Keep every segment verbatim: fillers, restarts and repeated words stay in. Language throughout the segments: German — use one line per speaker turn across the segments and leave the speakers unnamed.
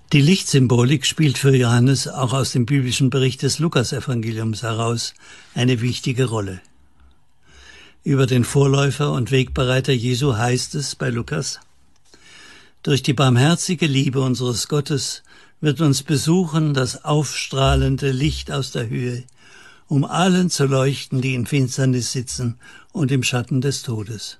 Die Lichtsymbolik spielt für Johannes auch aus dem biblischen Bericht des Lukasevangeliums heraus eine wichtige Rolle. Über den Vorläufer und Wegbereiter Jesu heißt es bei Lukas: Durch die barmherzige Liebe unseres Gottes wird uns besuchen das aufstrahlende Licht aus der Höhe, um allen zu leuchten, die in Finsternis sitzen und im Schatten des Todes.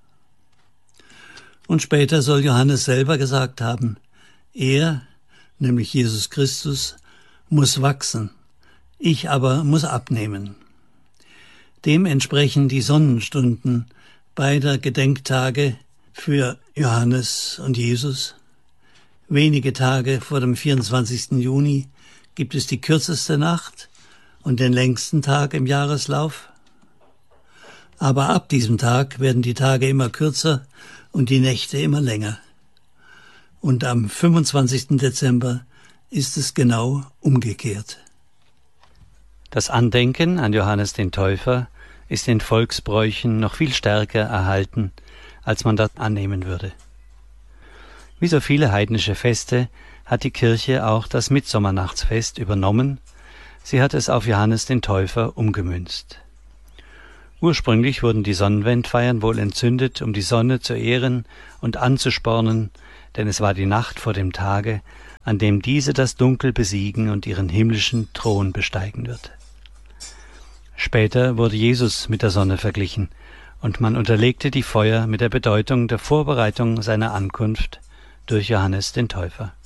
Und später soll Johannes selber gesagt haben, er, nämlich Jesus Christus, muss wachsen, ich aber muss abnehmen. Dem entsprechen die Sonnenstunden beider Gedenktage für Johannes und Jesus. Wenige Tage vor dem vierundzwanzigsten Juni gibt es die kürzeste Nacht und den längsten Tag im Jahreslauf. Aber ab diesem Tag werden die Tage immer kürzer und die Nächte immer länger. Und am fünfundzwanzigsten Dezember ist es genau umgekehrt.
Das Andenken an Johannes den Täufer ist in Volksbräuchen noch viel stärker erhalten, als man das annehmen würde. Wie so viele heidnische Feste hat die Kirche auch das Mitsommernachtsfest übernommen, sie hat es auf Johannes den Täufer umgemünzt. Ursprünglich wurden die Sonnenwendfeiern wohl entzündet, um die Sonne zu ehren und anzuspornen, denn es war die Nacht vor dem Tage, an dem diese das Dunkel besiegen und ihren himmlischen Thron besteigen wird. Später wurde Jesus mit der Sonne verglichen, und man unterlegte die Feuer mit der Bedeutung der Vorbereitung seiner Ankunft durch Johannes den Täufer.